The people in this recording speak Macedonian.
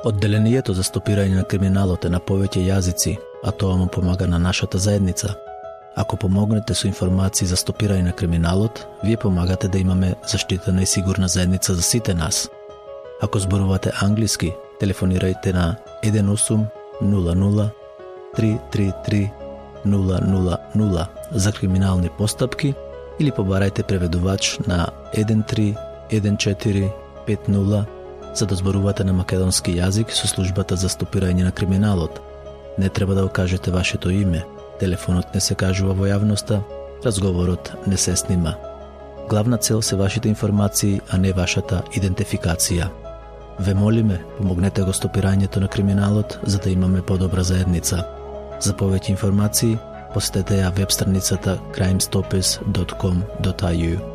Одделението за стопирање на криминалот е на повеќе јазици, а тоа му помага на нашата заедница. Ако помогнете со информации за стопирање на криминалот, вие помагате да имаме заштитена и сигурна заедница за сите нас. Ако зборувате англиски, телефонирајте на 1800 333 000 за криминални постапки или побарајте преведувач на 131450 за да зборувате на македонски јазик со службата за стопирање на криминалот. Не треба да окажете вашето име, телефонот не се кажува во јавноста, разговорот не се снима. Главна цел се вашите информации, а не вашата идентификација. Ве молиме, помогнете го стопирањето на криминалот за да имаме подобра заедница. За повеќе информации, посетете ја веб страницата crimestoppers.com.au.